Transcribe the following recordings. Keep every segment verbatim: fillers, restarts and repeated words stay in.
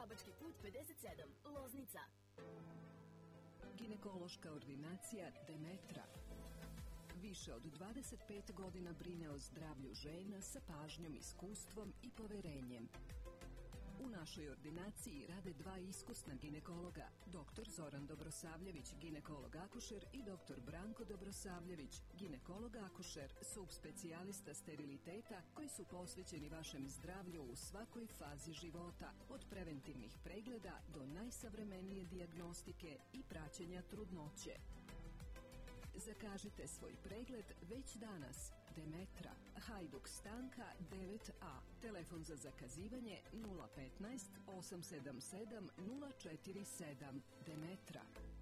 Šabački put pedeset sedam, Loznica. Ginekološka ordinacija Demetra. Više od dvadeset pet godina brine o zdravlju žena sa pažnjom, iskustvom i poverenjem. U našoj ordinaciji rade dva iskusna ginekologa, doktor Zoran Dobrosavljević, ginekolog akušer i doktor Branko Dobrosavljević, ginekolog akušer, subspecijalista steriliteta koji su posvećeni vašem zdravlju u svakoj fazi života, od preventivnih pregleda do najsavremenije dijagnostike i praćenja trudnoće. Zakažite svoj pregled već danas. Demetra, Hajduk Stanka devet a. Telefon za zakazivanje nula petnaest osam sedam sedam nula četiri sedam. Demetra.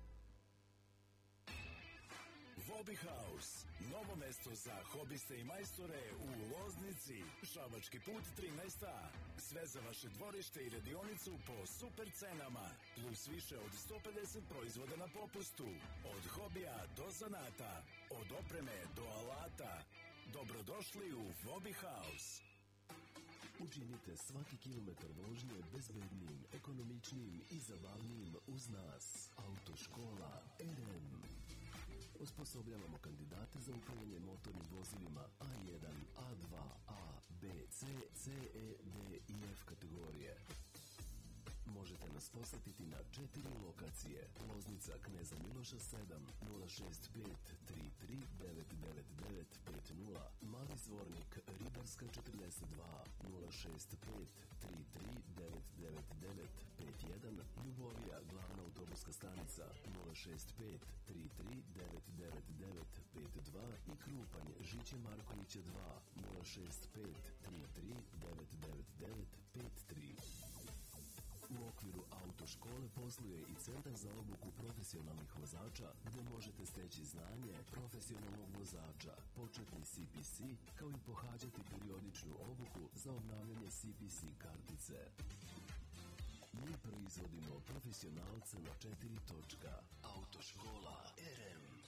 Hobby House, novo mesto za hobiste i majstore u Loznici, Šabački put trinaest a. Sve za vaše dvorište i radionicu po super cenama, plus više od sto pedeset proizvoda na popustu. Od hobija do zanata, od opreme do alata. Dobrodošli u Hobby House. Učinite svaki kilometar vožnje bezbednijim, ekonomičnijim i zabavnijim uz nas. Autoškola R M. Osposobljavamo kandidate za upravljanje motornim vozilima A jedan, A dva, A, B, C, C, E, D i F kategorije. Možete nas posetiti na četiri lokacije. Loznica Kneza Miloša sedam, nula šest pet tri tri devet devet devet pet nula, Mali Zvornik Ribarska četrdeset dva, nula šest pet tri tri devet devet devet pet jedan, Ljubovija Glavna autobuska stanica nula šest pet tri tri devet devet devet pet dva i Krupanje Žiće Markovića dva, nula šest pet tri tri devet devet devet pet tri. U okviru autoškole posluje i Centar za obuku profesionalnih vozača, gde možete steći znanje profesionalnog vozača, početni C P C, kao i pohađati periodičnu obuku za obnavljanje C P C kartice. Mi proizvodimo profesionalce na četiri točka. Autoškola R M.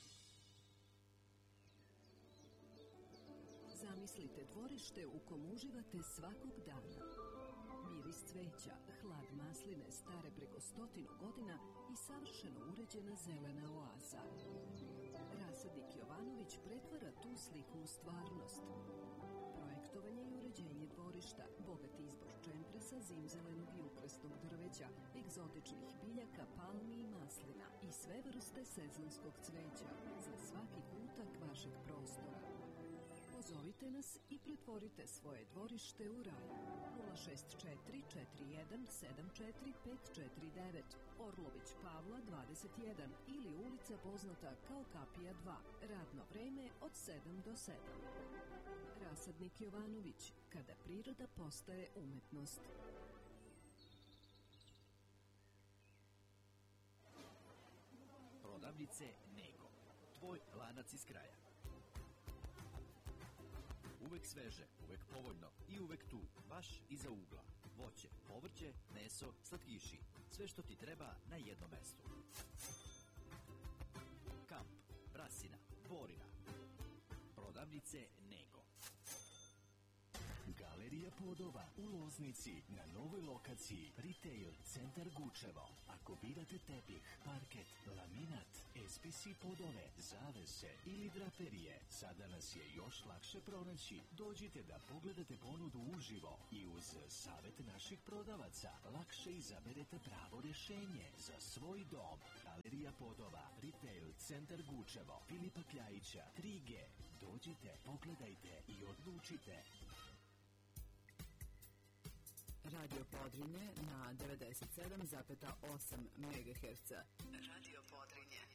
Zamislite dvorište u kom uživate svakog dana. Miris cveća, hlad masline stare preko stotinu godina i savršeno uređena zelena oaza. Rasadnik Jovanović pretvara tu sliku u stvarnost. Projektovanje i uređenje dvorišta, bogati izbor čempresa, zimzelenog i ukrasnog drveća, egzotičnih biljaka, palmi i maslina i sve vrste sezonskog cveća za svaki kutak vašeg prostora. Pozovite nas i pretvorite svoje dvorište u raj. nula šest četiri četiri jedan sedam četiri pet četiri devet, Orlović Pavla dvadeset jedan ili ulica poznata kao Kapija dva. Radno vreme od sedam do sedam. Rasadnik Jovanović, kada priroda postaje umetnost. Prodavnice Nego. Tvoj lanac iz kraja. Uvek sveže, uvek povoljno i uvek tu, baš iza ugla. Voće, povrće, meso, slatkiši. Sve što ti treba na jednom mestu. Kamp, Brasina, Borina. Prodavnice Nego. Galerija Podova u Loznici na novoj lokaciji Retail Centar Gučevo. Ako birate tepih, parket, laminat, S P C podove, zavese ili draperije, sada nas je još lakše pronaći. Dođite da pogledate ponudu uživo i uz savjet naših prodavaca lakše izaberete pravo rješenje za svoj dom. Galerija Podova, Retail Centar Gučevo, Filipa Kljajića, tri G. Dođite, pogledajte i odlučite. Radio Podrinje na devedeset sedam zarez osam megaherca. Radio Podrinje.